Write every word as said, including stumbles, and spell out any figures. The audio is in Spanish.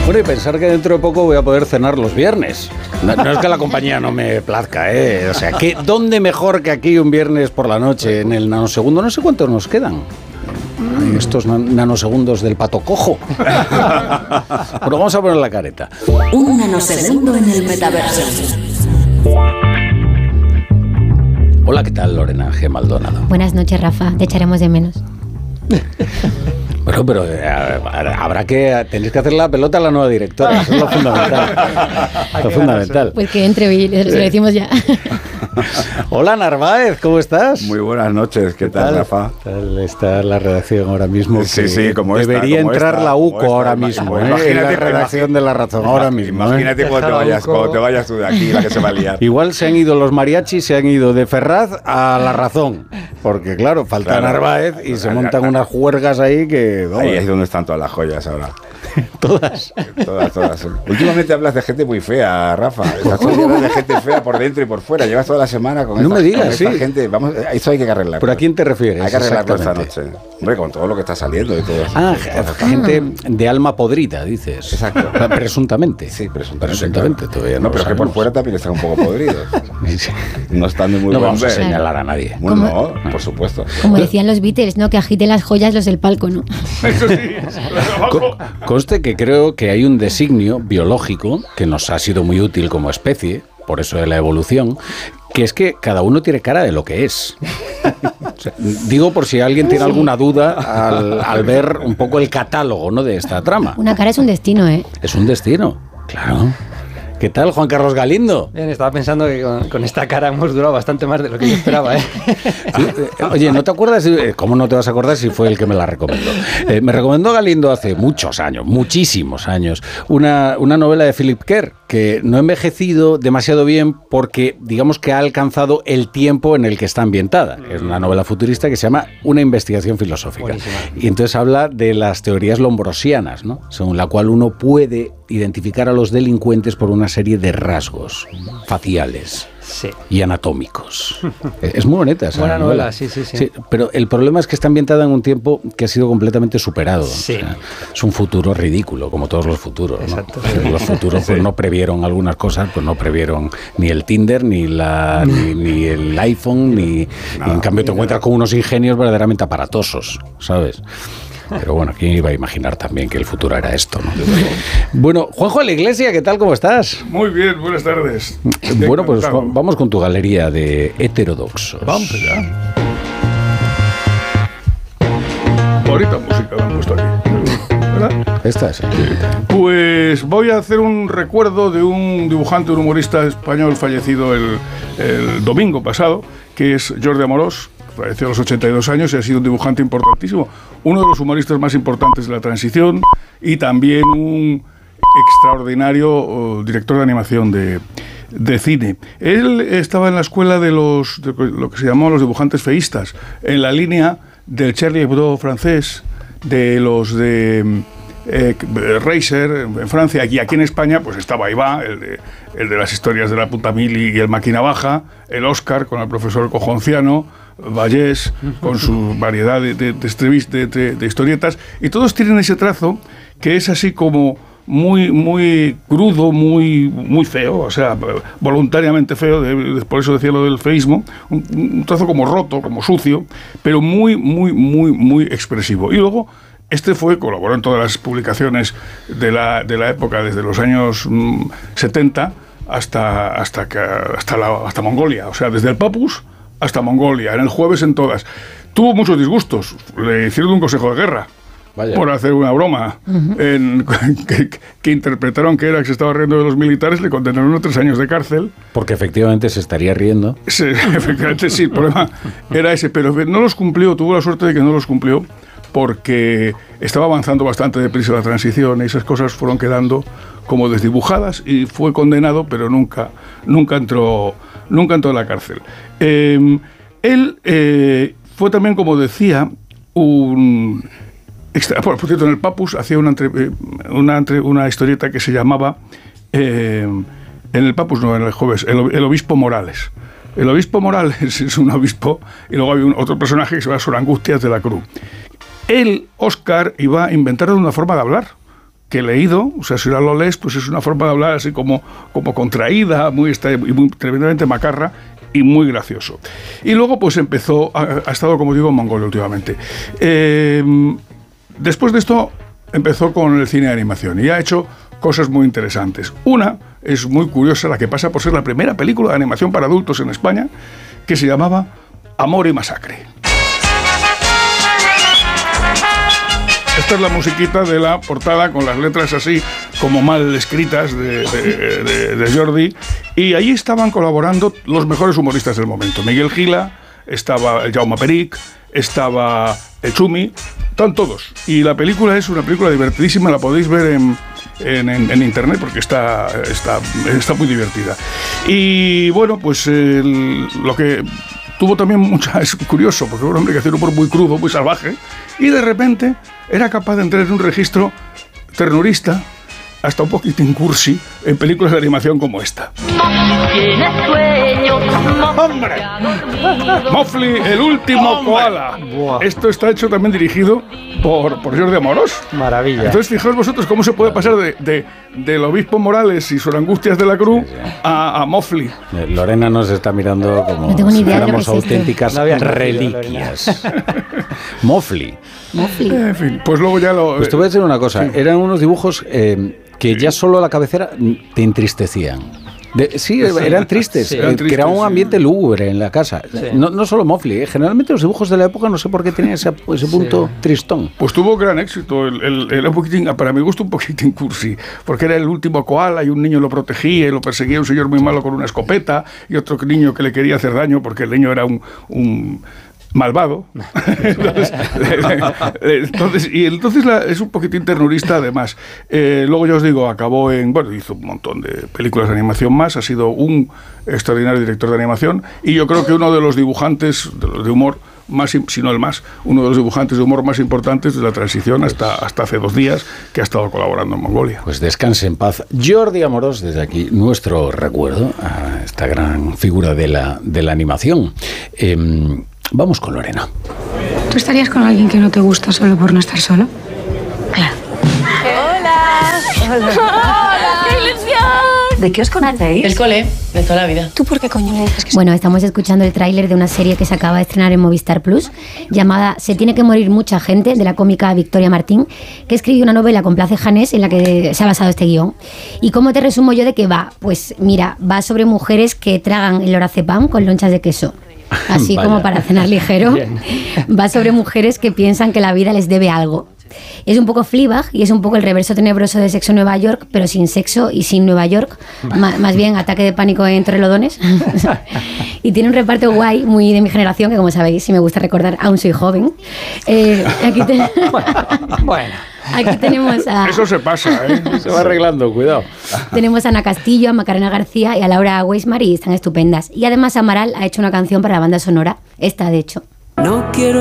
Bueno, y pensar que dentro de poco voy a poder cenar los viernes. No, no es que la compañía no me plazca, ¿eh? O sea, ¿qué, ¿dónde mejor que aquí un viernes por la noche en el nanosegundo? No sé cuántos nos quedan. Estos nan- nanosegundos del pato cojo. Bueno, vamos a poner la careta. Un nanosegundo en el metaverso. Hola, ¿qué tal, Lorena G. Maldonado? Buenas noches, Rafa. Te echaremos de menos. Bueno, pero eh, habrá que... Tenéis que hacer la pelota a la nueva directora. Eso es lo fundamental. Lo fundamental. Pues que entre y se lo decimos ya. Hola, Narváez, ¿cómo estás? Muy buenas noches, ¿qué tal, Rafa? Tal está la redacción ahora mismo. Sí, sí, como esta, debería como entrar esta, la U C O como ahora esta. mismo, Imagínate, ¿eh? En la imagínate, redacción de La Razón ahora mismo. Imagínate ¿eh? cuando te vayas, cuando te vayas tú de aquí, la que se va a liar. Igual se han ido los mariachis, se han ido de Ferraz a La Razón. Porque, claro, falta Claro. Narváez y se montan unas juergas ahí que... vamos, Ahí es donde están todas las joyas ahora. todas. Todas, todas. Últimamente hablas de gente muy fea, Rafa. Estás todo lleno de gente fea por dentro y por fuera. Llevas toda la semana con No esta, me digas, con esta sí. gente. Vamos, eso hay que arreglarlo. ¿Pero a quién te refieres? Hay que arreglarlo esta exactamente? noche. Hombre, con todo lo que está saliendo y todo eso. Ah, gente de alma podrida, dices. Exacto. Presuntamente. Sí, presuntamente. Presuntamente, claro. todavía no No, lo pero es que por sabemos. fuera también están un poco podridos. Sí. No están de muy No buen vamos a ver. señalar a nadie. Bueno, no, por supuesto. Como decían los Beatles, ¿no? Que agiten las joyas los del palco, ¿no? Eso sí, Co- Conste que creo que hay un designio biológico que nos ha sido muy útil como especie, por eso de la evolución, que es que cada uno tiene cara de lo que es. O sea, digo por si alguien tiene alguna duda al, al ver un poco el catálogo, ¿no?, de esta trama. Una cara es un destino, ¿eh? Es un destino, claro. ¿Qué tal, Juan Carlos Galindo? Bien, estaba pensando que con, con esta cara hemos durado bastante más de lo que yo esperaba, ¿eh? Sí, eh, Oye, ¿no te acuerdas? Eh, ¿Cómo no te vas a acordar si fue el que me la recomendó? Eh, me recomendó Galindo hace muchos años, muchísimos años, una, una novela de Philip Kerr que no ha envejecido demasiado bien porque digamos que ha alcanzado el tiempo en el que está ambientada. Es una novela futurista que se llama Una investigación filosófica. Buenísima. Y entonces habla de las teorías lombrosianas, ¿no?, según la cual uno puede identificar a los delincuentes por una serie de rasgos faciales Sí. y anatómicos. Es muy bonita esa Buena novela. novela, sí, sí, sí. Pero el problema es que está ambientada en un tiempo que ha sido completamente superado. Sí. O sea, es un futuro ridículo, como todos los futuros, ¿no? Exacto. Los futuros pues, no previeron algunas cosas, pues no previeron ni el Tinder, ni la ni, ni el iPhone, ni, y en cambio te encuentras con unos ingenios verdaderamente aparatosos, ¿sabes? Pero bueno, ¿quién iba a imaginar también que el futuro era esto, ¿no? Bueno, Juanjo de la Iglesia, ¿qué tal? ¿Cómo estás? muy bien, buenas tardes. Bueno, pues Encantado. vamos con tu galería de heterodoxos. Vamos allá. Bonita música la han puesto aquí, ¿verdad? Esta es. Pues voy a hacer un recuerdo de un dibujante, un humorista español fallecido el, el domingo pasado, que es Jordi Amorós. Falleció a los ochenta y dos años y ha sido un dibujante importantísimo, uno de los humoristas más importantes de la transición y también un extraordinario oh, director de animación de, de cine. Él estaba en la escuela de los de lo que se llamó los dibujantes feístas, en la línea del Charlie Hebdo francés, de los de eh, Reiser en Francia, y aquí en España pues estaba Ivá, el de, el de las historias de la puta mil y el Máquina Baja, el Oscar con el profesor Cojonciano, Vallés con su variedad de, de, de, estrevis, de, de, de historietas, y todos tienen ese trazo que es así como muy muy crudo, muy muy feo, o sea, voluntariamente feo, de, de, por eso decía lo del feísmo, un, un trazo como roto, como sucio, pero muy muy muy muy expresivo. Y luego este fue, colaboró en todas las publicaciones de la, de la época, desde los años mmm, setenta hasta hasta, que, hasta, la, hasta Mongolia, o sea, desde el Papus hasta Mongolia, en el Jueves en todas. Tuvo muchos disgustos, le hicieron un consejo de guerra. Vaya. Por hacer una broma, uh-huh. en, que, que interpretaron que era que se estaba riendo de los militares, le condenaron a tres años de cárcel. Porque efectivamente se estaría riendo. Sí, efectivamente sí, el problema era ese, pero no los cumplió, tuvo la suerte de que no los cumplió, porque estaba avanzando bastante deprisa la transición y esas cosas fueron quedando como desdibujadas y fue condenado, pero nunca, nunca entró, nunca entró a la cárcel. Eh, él eh, fue también, como decía, un... Por cierto, en el Papus hacía una, una, una historieta que se llamaba, eh, en el Papus no, en el Jueves, el, el Obispo Morales. El Obispo Morales es un obispo, y luego hay un, otro personaje que se llama Sor Angustias de la Cruz. Él, Oscar, iba a inventar una forma de hablar, que leído, o sea, si ahora lo lees, pues es una forma de hablar así como, como contraída, muy, y muy tremendamente macarra y muy gracioso. Y luego pues empezó, ha, ha estado, como digo, en Mongolia últimamente. Eh, después de esto empezó con el cine de animación y ha hecho cosas muy interesantes. Una es muy curiosa, la que pasa por ser la primera película de animación para adultos en España, que se llamaba Amor y Masacre. Esta es la musiquita de la portada con las letras así como mal escritas de, de, de, de Jordi, y allí estaban colaborando los mejores humoristas del momento. Miguel Gila, estaba el Jaume Peric, estaba el Chumi, están todos. Y la película es una película divertidísima, la podéis ver en, en, en, en internet porque está, está, está muy divertida. Y bueno, pues el, lo que tuvo también mucha... Es curioso, porque era un hombre que hacía un humor muy crudo, muy salvaje, y de repente era capaz de entrar en un registro ternurista, hasta un poquitín cursi, en películas de animación como esta. ¡Hombre! Mowgli, el último koala. Buah. Esto está hecho también dirigido por, por Jordi Amorós. Maravilla. Entonces, fijaos vosotros cómo se puede pasar de, de, del obispo Morales y sus angustias de la cruz a, a Mowgli. Eh, Lorena nos está mirando como No tengo ni si idea de lo fuéramos que es esto. auténticas No había nacido, reliquias. Mowgli. Mowgli. En fin, pues luego ya lo... Pues te voy a decir una cosa. Sí. Eran unos dibujos eh, que ya solo a la cabecera te entristecían. De, sí, eran tristes, Sí, eh, eran tristes, creaban un sí. ambiente lúgubre en la casa. Sí. No, no solo Mowgli, eh, generalmente los dibujos de la época no sé por qué tenían ese, ese punto Sí. tristón. Pues tuvo gran éxito, el, el, el un poquitín, para mi gusto un poquitín cursi, porque era el último koala y un niño lo protegía y lo perseguía un señor muy malo con una escopeta y otro niño que le quería hacer daño porque el niño era un... un malvado. entonces, entonces, y entonces la, es un poquitín ternurista además. Eh, luego ya os digo, acabó en, bueno, hizo un montón de películas de animación más, ha sido un extraordinario director de animación y yo creo que uno de los dibujantes de, los de humor más, si no el más, uno de los dibujantes de humor más importantes de la transición hasta, hasta hace dos días, que ha estado colaborando en Mongolia. Pues descanse en paz. Jordi Amorós, desde aquí, nuestro recuerdo a esta gran figura de la, de la animación. Eh, vamos con Lorena. ¿Tú estarías con alguien que no te gusta solo por no estar solo? Claro. ¿De qué os conocéis? El cole, de toda la vida. ¿Tú por qué coño me dices que Bueno, estamos escuchando el tráiler de una serie que se acaba de estrenar en Movistar Plus, llamada Se tiene que morir mucha gente, de la cómica Victoria Martín, que escribió una novela con Place Janés en la que se ha basado este guión. ¿Y cómo te resumo yo de qué va? Pues mira, va sobre mujeres que tragan el lorazepam con lonchas de queso. Así Vaya. como para cenar ligero. Va sobre mujeres que piensan que la vida les debe algo. Es un poco Fleabag y es un poco el reverso tenebroso de Sexo en Nueva York, pero sin sexo y sin Nueva York. Ma- más bien ataque de pánico en Torrelodones. Y tiene un reparto guay, muy de mi generación, que como sabéis, si me gusta recordar, aún soy joven. Eh, aquí, te- Bueno. aquí tenemos a... Eso se pasa, ¿eh? Se va arreglando, cuidado. Tenemos a Ana Castillo, a Macarena García y a Laura Weismar y están estupendas. Y además Amaral ha hecho una canción para la banda sonora, esta de hecho. No quiero